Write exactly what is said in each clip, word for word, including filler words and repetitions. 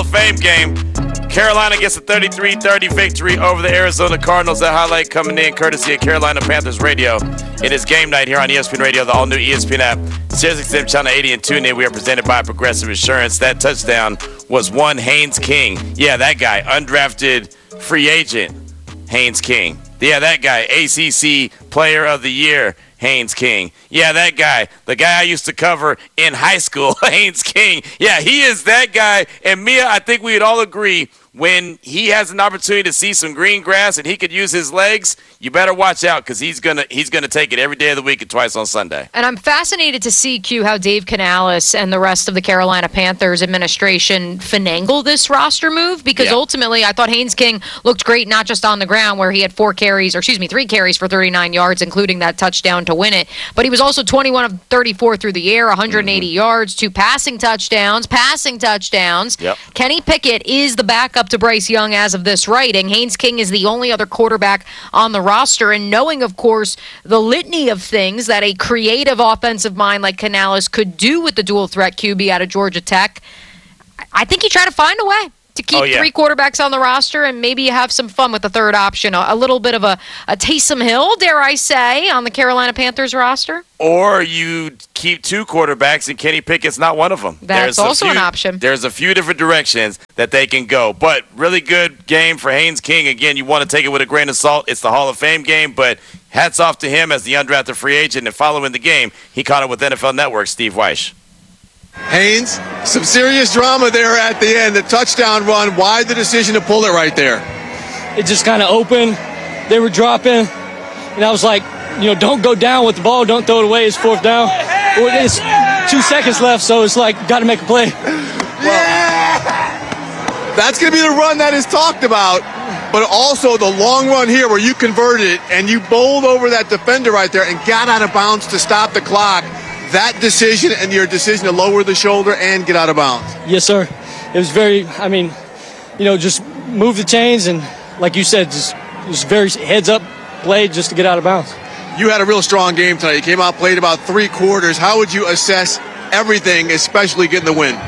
Hall of Fame game. Carolina gets a thirty-three thirty victory over the Arizona Cardinals. That highlight coming in courtesy of Carolina Panthers Radio. It is game night here on E S P N Radio, the all-new E S P N app, SiriusXM Channel eighty, and TuneIn. We are presented by Progressive Insurance. That touchdown was one Haynes King. Yeah, that guy, undrafted free agent, Haynes King. Yeah, that guy, A C C Player of the Year, Haynes King. Yeah, that guy, the guy I used to cover in high school, Haynes King. Yeah, he is that guy. And Mia, I think we would all agree, when he has an opportunity to see some green grass and he could use his legs, you better watch out because he's gonna he's gonna take it every day of the week and twice on Sunday. And I'm fascinated to see, Q, how Dave Canales and the rest of the Carolina Panthers administration finagle this roster move, because yeah. ultimately I thought Haynes King looked great, not just on the ground where he had four carries, or excuse me, three carries for thirty-nine yards, including that touchdown to win it, but he was also twenty-one of thirty-four through the air, one hundred eighty mm-hmm. yards, two passing touchdowns, passing touchdowns. Yep. Kenny Pickett is the backup to Bryce Young as of this writing. Haynes King is the only other quarterback on the roster, and knowing, of course, the litany of things that a creative offensive mind like Canales could do with the dual threat Q B out of Georgia Tech, I think he tried to find a way to keep oh, yeah. three quarterbacks on the roster and maybe have some fun with the third option. A, a little bit of a, a Taysom Hill, dare I say, on the Carolina Panthers roster. Or you keep two quarterbacks and Kenny Pickett's not one of them. That's there's also few, an option. There's a few different directions that they can go. But really good game for Haynes King. Again, you want to take it with a grain of salt. It's the Hall of Fame game, but hats off to him as the undrafted free agent. And following the game, he caught it with N F L Network, Steve Weish. Haynes, some serious drama there at the end. The touchdown run. Why the decision to pull it right there? It just kind of opened. They were dropping. And I was like, you know, don't go down with the ball. Don't throw it away. It's fourth down. It's two seconds left, so it's like, got to make a play. Yeah! That's going to be the run that is talked about. But also the long run here where you converted it and you bowled over that defender right there and got out of bounds to stop the clock. That decision and your decision to lower the shoulder and get out of bounds. Yes, sir. It was very, I mean, you know, just move the chains and, like you said, just, just very heads-up play just to get out of bounds. You had a real strong game tonight. You came out, played about three quarters. How would you assess everything, especially getting the win?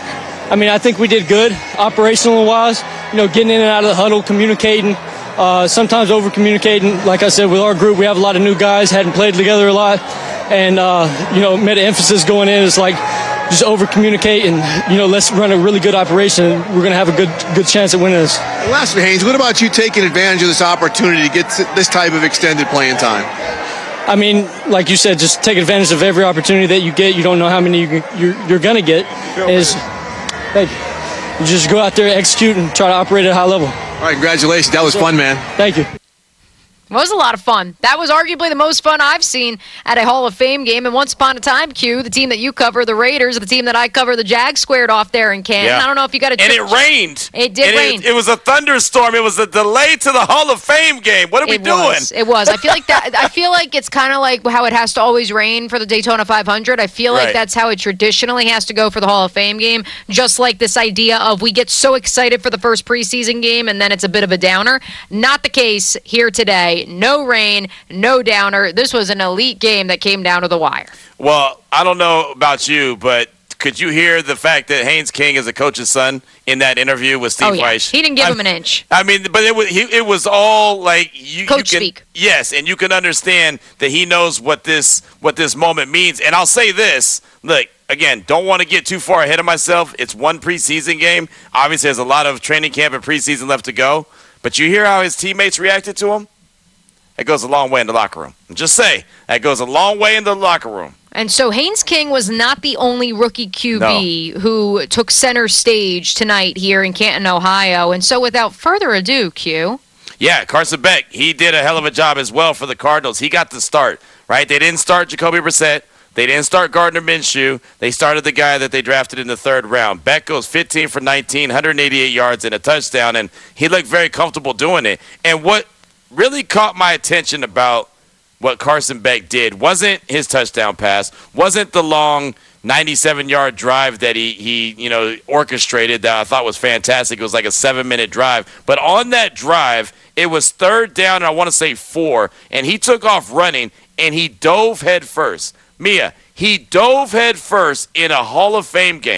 I mean, I think we did good, operational-wise. You know, getting in and out of the huddle, communicating, uh, sometimes over-communicating. Like I said, with our group, we have a lot of new guys, hadn't played together a lot. And, uh, you know, made an emphasis going in. It's like just over-communicate and, you know, let's run a really good operation. And we're going to have a good good chance at winning this. Lastly, Haynes, what about you taking advantage of this opportunity to get this type of extended playing time? I mean, like you said, just take advantage of every opportunity that you get. You don't know how many you, you're, you're going to get. Is, hey, you just go out there, execute, and try to operate at a high level. All right, congratulations. That was fun, man. Thank you. It was a lot of fun. That was arguably the most fun I've seen at a Hall of Fame game. And once upon a time, Q, the team that you cover, the Raiders, the team that I cover, the Jags, squared off there in Canton. Yeah. I don't know if you got a And trip. it rained. It did and rain. It, it was a thunderstorm. It was a delay to the Hall of Fame game. What are we it doing? Was. It was. I feel like that. I feel like it's kind of like how it has to always rain for the Daytona five hundred. I feel like right. that's how it traditionally has to go for the Hall of Fame game. Just like this idea of we get so excited for the first preseason game and then it's a bit of a downer. Not the case here today. No rain. No downer. This was an elite game that came down to the wire. Well, I don't know about you, but could you hear the fact that Haynes King is a coach's son in that interview with Steve oh, yeah. Weish? He didn't give I, him an inch. I mean, but it was he, it was all like you, Coach you can, speak. Yes, and you can understand that he knows what this what this moment means. And I'll say this: look, again, don't want to get too far ahead of myself. It's one preseason game. Obviously, there's a lot of training camp and preseason left to go. But you hear how his teammates reacted to him? That goes a long way in the locker room. Just say, that goes a long way in the locker room. And so Haynes King was not the only rookie Q B no. who took center stage tonight here in Canton, Ohio. And so without further ado, Q. Yeah, Carson Beck, he did a hell of a job as well for the Cardinals. He got the start, right? They didn't start Jacoby Brissett. They didn't start Gardner Minshew. They started the guy that they drafted in the third round. Beck goes fifteen for nineteen, one hundred eighty-eight yards and a touchdown, and he looked very comfortable doing it. And what really caught my attention about what Carson Beck did wasn't his touchdown pass, wasn't the long ninety-seven-yard drive that he, he you know, orchestrated that I thought was fantastic. It was like a seven-minute drive. But on that drive, it was third down, and I want to say four, and he took off running, and he dove head first. Mia, he dove head first in a Hall of Fame game.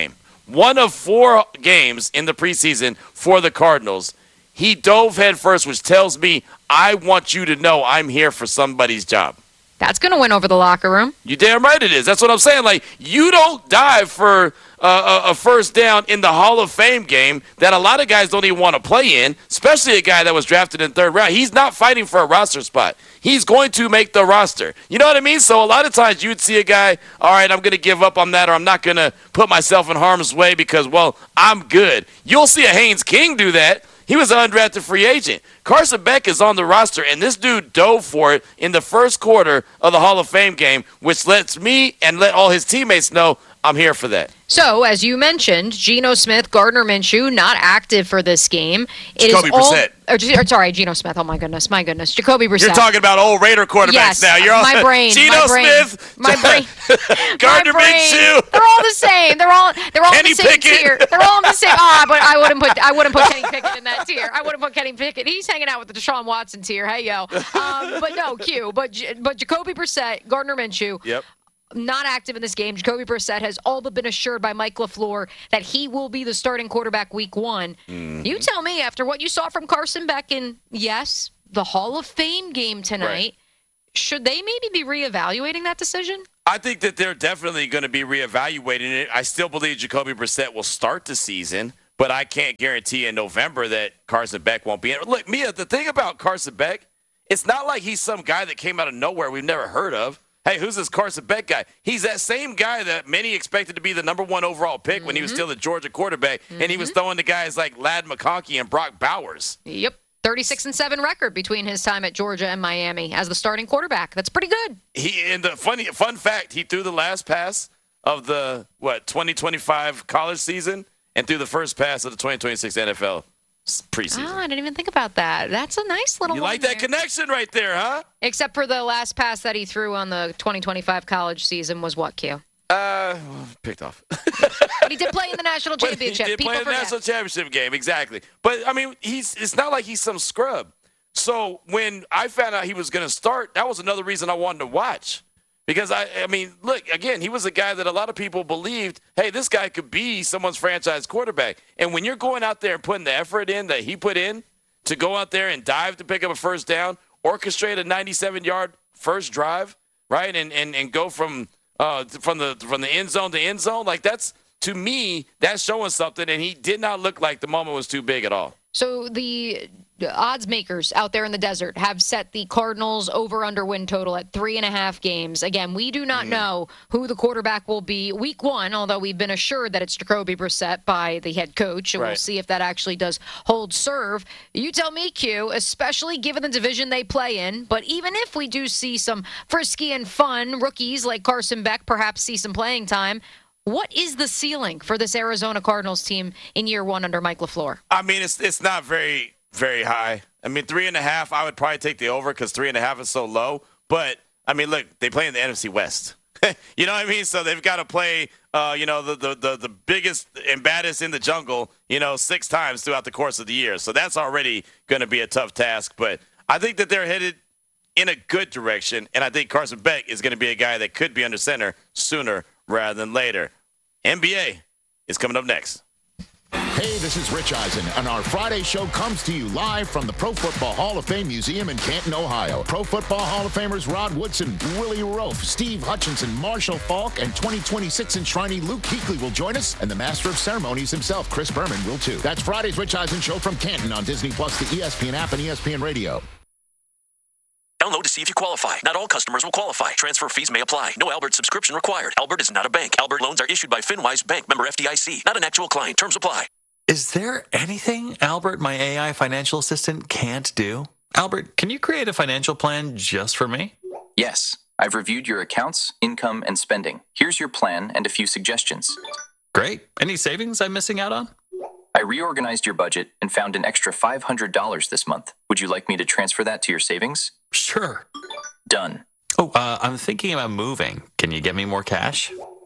one of four games in the preseason for the Cardinals, he dove head first, which tells me I want you to know I'm here for somebody's job. That's going to win over the locker room. You damn right it is. That's what I'm saying. Like, you don't dive for uh, a, a first down in the Hall of Fame game that a lot of guys don't even want to play in, especially a guy that was drafted in third round. He's not fighting for a roster spot. He's going to make the roster. You know what I mean? So a lot of times you'd see a guy, all right, I'm going to give up on that, or I'm not going to put myself in harm's way because, well, I'm good. You'll see a Haynes King do that. He was an undrafted free agent. Carson Beck is on the roster, and this dude dove for it in the first quarter of the Hall of Fame game, which lets me and let all his teammates know I'm here for that. So, as you mentioned, Geno Smith, Gardner Minshew, not active for this game. It Jacoby is all, Brissett. Or, or, sorry, Geno Smith. Oh, my goodness. My goodness. Jacoby Brissett. You're talking about old Raider quarterbacks yes, now. You're all, my brain. Geno my brain, Smith. My brain. Gardner my brain. Minshew. They're all the same. They're all they're all Kenny in the same Pickett. tier. They're all in the same. Ah, but I wouldn't put I wouldn't put Kenny Pickett in that tier. I wouldn't put Kenny Pickett. He's hanging out with the Deshaun Watson tier. Hey yo. Um, but no, Q. But but Jacoby Brissett, Gardner Minshew. Yep. Not active in this game. Jacoby Brissett has all but been assured by Mike LaFleur that he will be the starting quarterback week one. Mm-hmm. You tell me, after what you saw from Carson Beck in, yes, the Hall of Fame game tonight, right, should they maybe be reevaluating that decision? I think that they're definitely going to be reevaluating it. I still believe Jacoby Brissett will start the season, but I can't guarantee in November that Carson Beck won't be in. Look, Mia, the thing about Carson Beck, it's not like he's some guy that came out of nowhere we've never heard of. Hey, who's this Carson Beck guy? He's that same guy that many expected to be the number one overall pick mm-hmm. when he was still the Georgia quarterback, mm-hmm. and he was throwing to guys like Ladd McConkey and Brock Bowers. Yep, thirty-six and seven record between his time at Georgia and Miami as the starting quarterback. That's pretty good. He and the funny fun fact, he threw the last pass of the what twenty twenty-five college season and threw the first pass of the twenty twenty-six N F L preseason. Oh, I didn't even think about that. That's a nice little You one like that there. connection right there, huh? Except for the last pass that he threw on the twenty twenty-five college season was what, Q? Uh, picked off. But he did play in the national championship. He did People play in the forget. national championship game, exactly. But, I mean, he's it's not like he's some scrub. So when I found out he was going to start, that was another reason I wanted to watch. Because, I I mean, look, again, he was a guy that a lot of people believed, hey, this guy could be someone's franchise quarterback. And when you're going out there and putting the effort in that he put in to go out there and dive to pick up a first down, orchestrate a ninety-seven-yard first drive, right, and and, and go from uh, from the from the end zone to end zone, like that's, to me, that's showing something. And he did not look like the moment was too big at all. So the odds makers out there in the desert have set the Cardinals over-under win total at three and a half games. Again, we do not mm. know who the quarterback will be week one, although we've been assured that it's Jacoby Brissett by the head coach, and right. we'll see if that actually does hold serve. You tell me, Q, especially given the division they play in, but even if we do see some frisky and fun rookies like Carson Beck perhaps see some playing time, what is the ceiling for this Arizona Cardinals team in year one under Mike LaFleur? I mean, it's it's not very, very high. I mean, three and a half, I would probably take the over because three and a half is so low. But, I mean, look, they play in the N F C West. You know what I mean? So they've got to play, uh, you know, the, the, the, the biggest and baddest in the jungle, you know, six times throughout the course of the year. So that's already going to be a tough task. But I think that they're headed in a good direction, and I think Carson Beck is going to be a guy that could be under center sooner rather than later. N B A is coming up next. Hey, this is Rich Eisen, and our Friday show comes to you live from the Pro Football Hall of Fame Museum in Canton, Ohio. Pro Football Hall of Famers Rod Woodson, Willie Roaf, Steve Hutchinson, Marshall Falk, and twenty twenty-six enshrinee Luke Kuechly will join us, and the Master of Ceremonies himself, Chris Berman, will too. That's Friday's Rich Eisen show from Canton on Disney Plus, the E S P N app, and E S P N Radio. Download to see if you qualify. Not all customers will qualify. Transfer fees may apply. No Albert subscription required. Albert is not a bank. Albert loans are issued by FinWise Bank, member F D I C. Not an actual client. Terms apply. Is there anything Albert, my A I financial assistant, can't do? Albert, can you create a financial plan just for me? Yes. I've reviewed your accounts, income, and spending. Here's your plan and a few suggestions. Great. Any savings I'm missing out on? I reorganized your budget and found an extra five hundred dollars this month. Would you like me to transfer that to your savings? Sure. Done. Oh, uh, I'm thinking about moving. Can you get me more cash?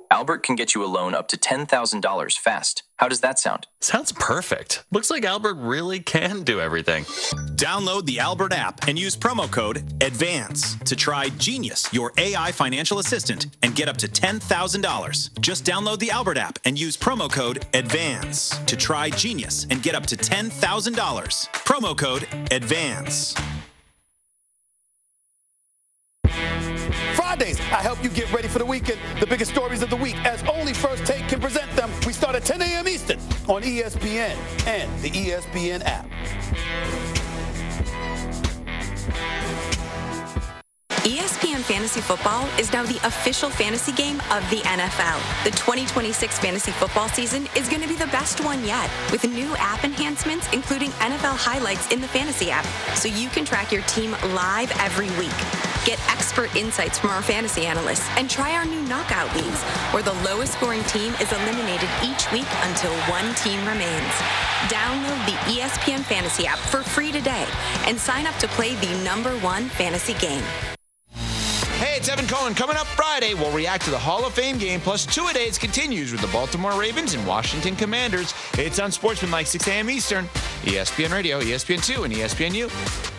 Albert can get you a loan up to ten thousand dollars fast. How does that sound? Sounds perfect. Looks like Albert really can do everything. Download the Albert app and use promo code ADVANCE to try Genius, your A I financial assistant, and get up to ten thousand dollars. Just download the Albert app and use promo code ADVANCE to try Genius and get up to ten thousand dollars. Promo code ADVANCE. Fridays, I help you get ready for the weekend. The biggest stories of the week, as only First Take can present them. We start at ten a.m. Eastern on E S P N and the E S P N app. E S P N Fantasy Football is now the official fantasy game of the N F L. The twenty twenty-six fantasy football season is going to be the best one yet, with new app enhancements, including N F L highlights in the fantasy app, so you can track your team live every week. Get expert insights from our fantasy analysts and try our new knockout leagues, where the lowest scoring team is eliminated each week until one team remains. Download the E S P N Fantasy app for free today and sign up to play the number one fantasy game. Hey, it's Evan Cohen. Coming up Friday, we'll react to the Hall of Fame game, plus two-a-days continues with the Baltimore Ravens and Washington Commanders. It's on Sportsmanlike, six a.m. Eastern, E S P N Radio, E S P N two, and E S P N U.